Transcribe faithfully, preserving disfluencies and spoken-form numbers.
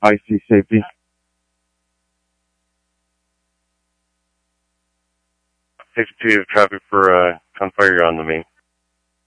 I C safety. sixty-two, traffic for uh, gunfire on the main.